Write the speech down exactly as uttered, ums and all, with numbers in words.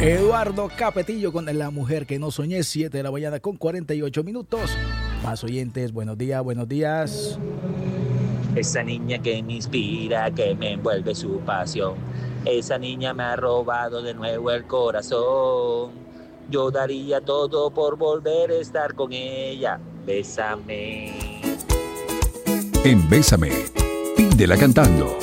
Eduardo Capetillo con La Mujer que no soñé, siete de la mañana con cuarenta y ocho minutos. Más oyentes, buenos días, buenos días. Esa niña que me inspira, que me envuelve su pasión. Esa niña me ha robado de nuevo el corazón. Yo daría todo por volver a estar con ella. Bésame. En Bésame, pídela cantando.